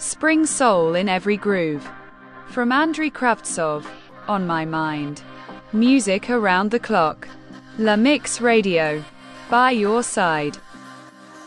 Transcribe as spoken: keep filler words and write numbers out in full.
Spring soul in every groove. From Andrei Kravtsov, On My Mind. Music around the clock. La Mix Radio. By your side.